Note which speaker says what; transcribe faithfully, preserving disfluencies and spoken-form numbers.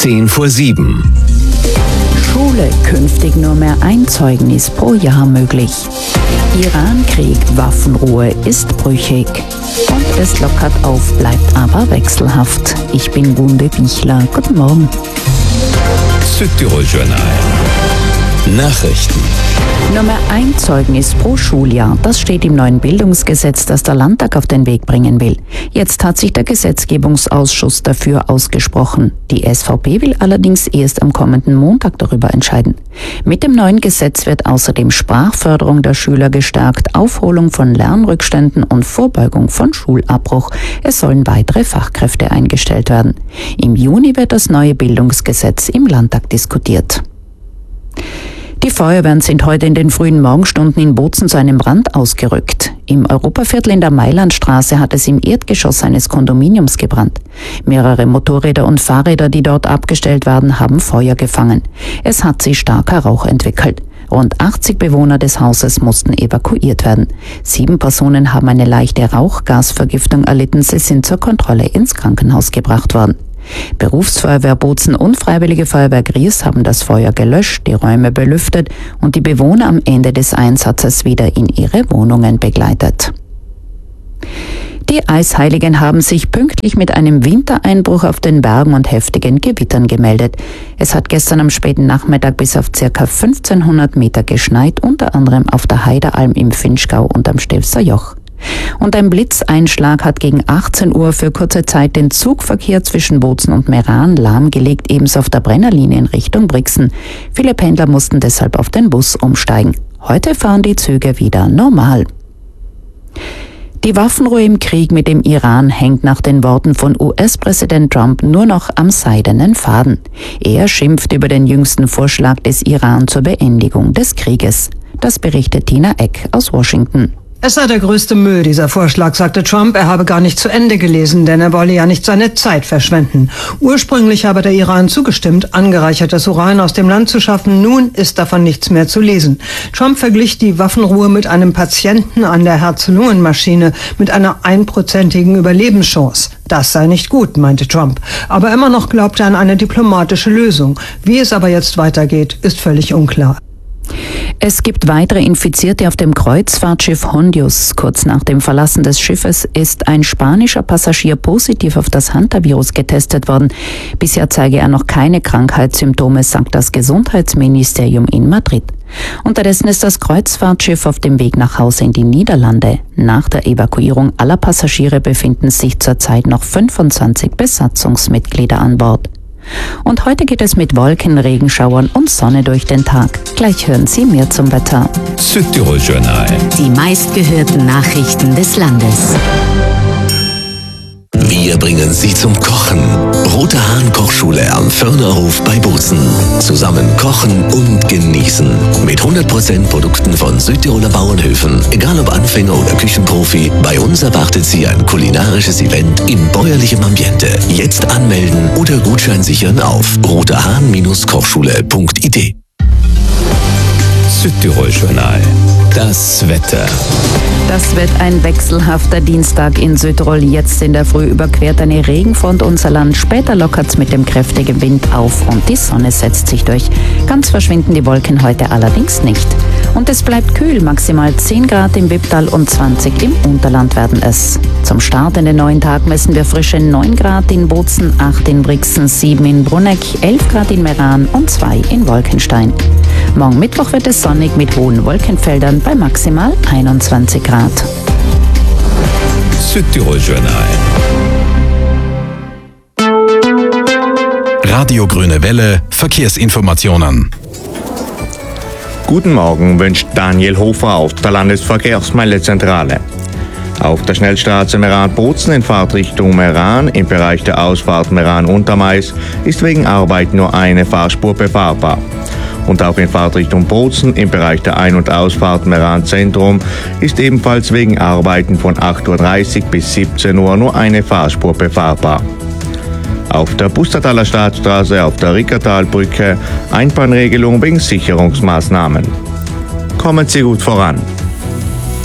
Speaker 1: Zehn vor sieben.
Speaker 2: Schule, künftig nur mehr ein Zeugnis pro Jahr möglich. Irankrieg, Waffenruhe ist brüchig. Und es lockert auf, bleibt aber wechselhaft. Ich bin Gunde Bichler. Guten Morgen.
Speaker 1: Südtirol Journal. Nachrichten.
Speaker 2: Nur mehr ein Zeugnis pro Schuljahr. Das steht im neuen Bildungsgesetz, das der Landtag auf den Weg bringen will. Jetzt hat sich der Gesetzgebungsausschuss dafür ausgesprochen. Die S V P will allerdings erst am kommenden Montag darüber entscheiden. Mit dem neuen Gesetz wird außerdem Sprachförderung der Schüler gestärkt, Aufholung von Lernrückständen und Vorbeugung von Schulabbruch. Es sollen weitere Fachkräfte eingestellt werden. Im Juni wird das neue Bildungsgesetz im Landtag diskutiert. Die Feuerwehren sind heute in den frühen Morgenstunden in Bozen zu einem Brand ausgerückt. Im Europaviertel in der Mailandstraße hat es im Erdgeschoss eines Kondominiums gebrannt. Mehrere Motorräder und Fahrräder, die dort abgestellt werden, haben Feuer gefangen. Es hat sich starker Rauch entwickelt. Rund achtzig Bewohner des Hauses mussten evakuiert werden. Sieben Personen haben eine leichte Rauchgasvergiftung erlitten. Sie sind zur Kontrolle ins Krankenhaus gebracht worden. Berufsfeuerwehr Bozen und Freiwillige Feuerwehr Gries haben das Feuer gelöscht, die Räume belüftet und die Bewohner am Ende des Einsatzes wieder in ihre Wohnungen begleitet. Die Eisheiligen haben sich pünktlich mit einem Wintereinbruch auf den Bergen und heftigen Gewittern gemeldet. Es hat gestern am späten Nachmittag bis auf ca. fünfzehnhundert Meter geschneit, unter anderem auf der Heidealm im Finchgau und am Stelzer Joch. Und ein Blitzeinschlag hat gegen achtzehn Uhr für kurze Zeit den Zugverkehr zwischen Bozen und Meran lahmgelegt, ebenso auf der Brennerlinie in Richtung Brixen. Viele Pendler mussten deshalb auf den Bus umsteigen. Heute fahren die Züge wieder normal. Die Waffenruhe im Krieg mit dem Iran hängt nach den Worten von U S-Präsident Trump nur noch am seidenen Faden. Er schimpft über den jüngsten Vorschlag des Iran zur Beendigung des Krieges. Das berichtet Tina Eck aus Washington.
Speaker 3: Es sei der größte Müll, dieser Vorschlag, sagte Trump. Er habe gar nicht zu Ende gelesen, denn er wolle ja nicht seine Zeit verschwenden. Ursprünglich habe der Iran zugestimmt, angereichertes Uran aus dem Land zu schaffen. Nun ist davon nichts mehr zu lesen. Trump verglich die Waffenruhe mit einem Patienten an der Herz-Lungen-Maschine mit einer einprozentigen Überlebenschance. Das sei nicht gut, meinte Trump. Aber immer noch glaubt er an eine diplomatische Lösung. Wie es aber jetzt weitergeht, ist völlig unklar.
Speaker 2: Es gibt weitere Infizierte auf dem Kreuzfahrtschiff Hondius. Kurz nach dem Verlassen des Schiffes ist ein spanischer Passagier positiv auf das Hantavirus getestet worden. Bisher zeige er noch keine Krankheitssymptome, sagt das Gesundheitsministerium in Madrid. Unterdessen ist das Kreuzfahrtschiff auf dem Weg nach Hause in die Niederlande. Nach der Evakuierung aller Passagiere befinden sich zurzeit noch fünfundzwanzig Besatzungsmitglieder an Bord. Und heute geht es mit Wolken, Regenschauern und Sonne durch den Tag. Gleich hören Sie mehr zum Wetter.
Speaker 1: Südtirol Journal.
Speaker 4: Die meistgehörten Nachrichten des Landes.
Speaker 1: Wir bringen Sie zum Kochen. Rote Hahn Kochschule am Förnerhof bei Bozen. Zusammen kochen und genießen. Mit hundert Prozent Produkten von Südtiroler Bauernhöfen. Egal ob Anfänger oder Küchenprofi, bei uns erwartet Sie ein kulinarisches Event in bäuerlichem Ambiente. Jetzt anmelden oder Gutschein sichern auf rotehahn kochschule punkt i t. Südtirol Journal. Das Wetter.
Speaker 2: Das wird ein wechselhafter Dienstag in Südtirol. Jetzt in der Früh überquert eine Regenfront unser Land. Später lockert's mit dem kräftigen Wind auf und die Sonne setzt sich durch. Ganz verschwinden die Wolken heute allerdings nicht. Und es bleibt kühl, maximal zehn Grad im Wipptal und zwanzig im Unterland werden es. Zum Start in den neuen Tag messen wir frische neun Grad in Bozen, acht in Brixen, sieben in Bruneck, elf Grad in Meran und zwei in Wolkenstein. Morgen Mittwoch wird es sonnig mit hohen Wolkenfeldern bei maximal einundzwanzig Grad.
Speaker 1: Südtirol Journal.
Speaker 5: Radio Grüne Welle, Verkehrsinformationen.
Speaker 6: Guten Morgen wünscht Daniel Hofer auf der Landesverkehrsmeldezentrale. Auf der Schnellstraße Meran-Bozen in Fahrtrichtung Meran im Bereich der Ausfahrt Meran-Untermais ist wegen Arbeit nur eine Fahrspur befahrbar. Und auch in Fahrtrichtung Bozen im Bereich der Ein- und Ausfahrt Meran Zentrum ist ebenfalls wegen Arbeiten von acht Uhr dreißig bis siebzehn Uhr nur eine Fahrspur befahrbar. Auf der Pustertaler Staatsstraße auf der Rickertalbrücke Einbahnregelung wegen Sicherungsmaßnahmen. Kommen Sie gut voran.